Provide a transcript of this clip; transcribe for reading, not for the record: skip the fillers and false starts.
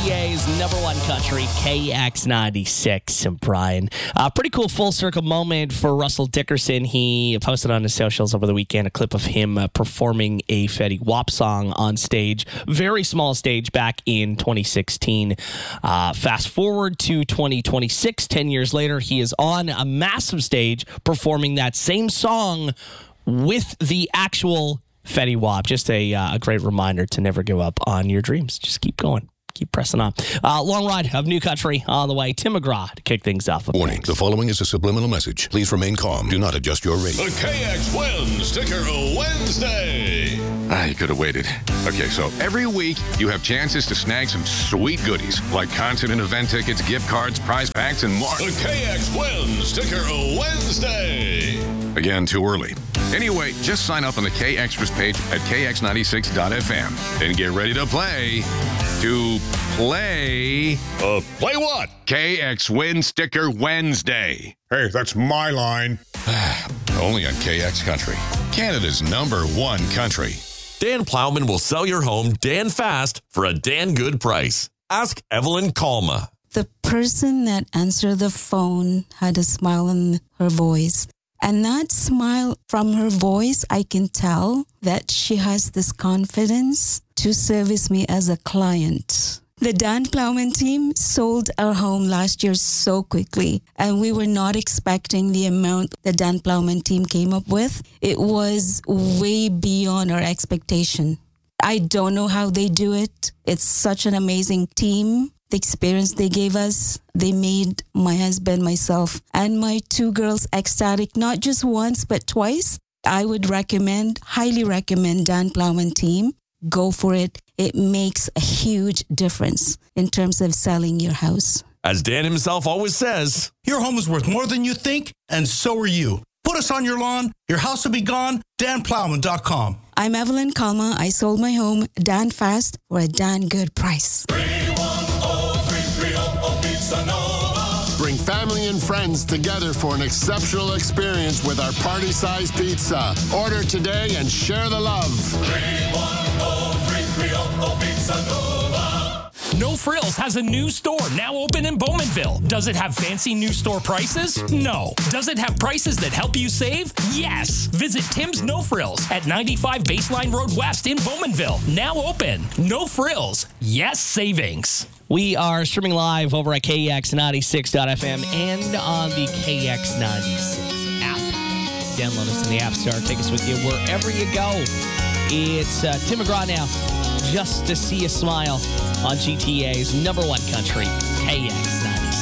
GTA's number one country, KX96. And Brian, pretty cool full circle moment for Russell Dickerson. He posted on his socials over the weekend a clip of him performing a Fetty Wap song on stage. Very small stage back in 2016. Fast forward to 2026, 10 years later, he is on a massive stage performing that same song with the actual Fetty Wap. Just a great reminder to never give up on your dreams. Just keep going. Keep pressing on. Long ride of New Country on the way. Tim McGraw to kick things off. Warning, the following is a subliminal message. Please remain calm. Do not adjust your rating. The KX1 Sticker Wednesday. You could have waited. Okay, so every week you have chances to snag some sweet goodies like concert and event tickets, gift cards, prize packs, and more. The KX1 Sticker Wednesday. Again, too early. Anyway, just sign up on the K Extras page at kx96.fm. Then get ready to play. Play what? KX Sticker Wednesday. Hey, that's my line. Only on KX Country, Canada's #1 country. Dan Plowman will sell your home Dan fast for a Dan good price. Ask Evelyn Kalma. The person that answered the phone had a smile in her voice. And that smile from her voice, I can tell that she has this confidence to service me as a client. The Dan Plowman team sold our home last year so quickly, and we were not expecting the amount the Dan Plowman team came up with. It was way beyond our expectation. I don't know how they do it. It's such an amazing team. The experience they gave us, they made my husband, myself, and my 2 girls ecstatic, not just once, but twice. I would highly recommend Dan Plowman team. Go for it. It makes a huge difference in terms of selling your house. As Dan himself always says, your home is worth more than you think, and so are you. Put us on your lawn. Your house will be gone. DanPlowman.com. I'm Evelyn Kalma. I sold my home Dan fast for a Dan good price. Bring family and friends together for an exceptional experience with our party-sized pizza. Order today and share the love. 310-330 Pizza Nova. No Frills has a new store now open in Bowmanville. Does it have fancy new store prices? No. Does it have prices that help you save? Yes. Visit Tim's No Frills at 95 Baseline Road West in Bowmanville. Now open. No Frills. Yes savings. We are streaming live over at KX96.FM and on the KX96 app. Download us in the App Store. Take us with you wherever you go. It's Tim McGraw now. Just to see a smile on GTA's #1 country, KX96.